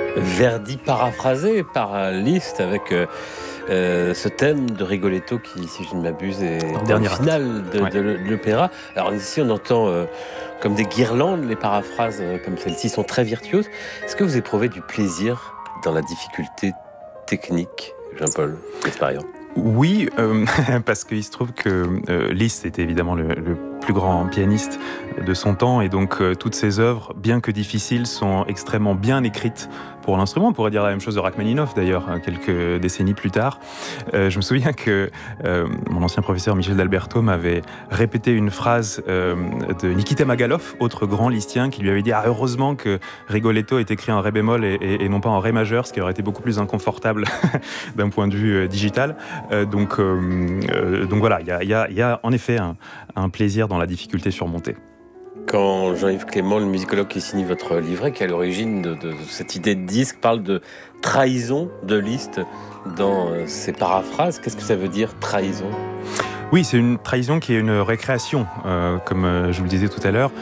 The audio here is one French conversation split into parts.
Verdi paraphrasé par Liszt avec ce thème de Rigoletto qui, si je ne m'abuse, est dans le final de l'opéra. Alors ici, on entend comme des guirlandes, les paraphrases comme celle-ci sont très virtuoses. Est-ce que vous éprouvez du plaisir dans la difficulté technique, Jean-Paul Gasparian? Oui, parce qu'il se trouve que Liszt était évidemment le plus grand pianiste de son temps, et donc toutes ses œuvres, bien que difficiles, sont extrêmement bien écrites pour l'instrument. On pourrait dire la même chose de Rachmaninoff d'ailleurs, quelques décennies plus tard. Je me souviens que mon ancien professeur Michel d'Alberto m'avait répété une phrase de Nikita Magalov, autre grand listien, qui lui avait dit heureusement que Rigoletto est écrit en ré bémol et non pas en ré majeur, ce qui aurait été beaucoup plus inconfortable d'un point de vue digital. Donc voilà, il y a en effet un plaisir dans la difficulté surmontée. Quand Jean-Yves Clément, le musicologue qui signe votre livret, qui est à l'origine de cette idée de disque, parle de trahison de Liszt dans ses paraphrases, qu'est-ce que ça veut dire, trahison ? Oui, c'est une trahison qui est une récréation, comme je vous le disais tout à l'heure.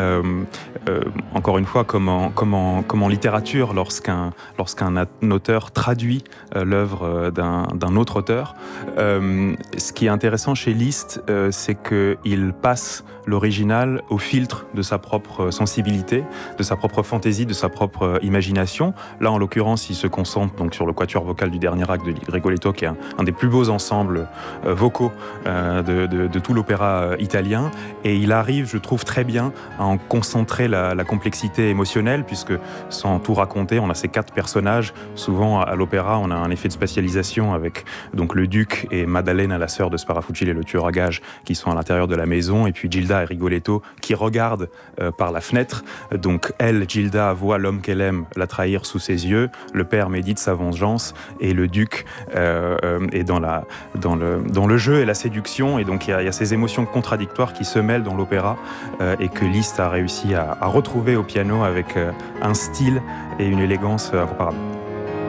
Encore une fois, comme en littérature, lorsqu'un auteur traduit l'œuvre d'un autre auteur, ce qui est intéressant chez Liszt, c'est qu'il passe l'original au filtre de sa propre sensibilité, de sa propre fantaisie, de sa propre imagination. Là, en l'occurrence, il se concentre donc sur le quatuor vocal du dernier acte de Rigoletto, qui est un des plus beaux ensembles vocaux de tout l'opéra italien, et il arrive, je trouve, très bien à en concentrer la complexité émotionnelle, puisque sans tout raconter, on a ces 4 personnages. Souvent à l'opéra, on a un effet de spatialisation avec donc le duc et Maddalena, la sœur de Sparafucci, le tueur à gages, qui sont à l'intérieur de la maison, et puis Gilda et Rigoletto qui regardent par la fenêtre. Donc elle, Gilda, voit l'homme qu'elle aime la trahir sous ses yeux, le père médite sa vengeance, et le duc est dans le jeu et la séduction, et donc il y a ces émotions contradictoires qui se mêlent dans l'opéra, et que Liszt a réussi à retrouver au piano avec un style et une élégance incomparables.